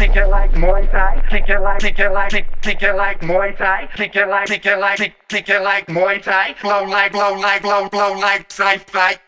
kick it like Muay Thai, kick it like, kick it like, kick it like Muay Thai, kick it like, kick it like, kick it like Muay Thai, glow like, glow like, glow like, sci-fi.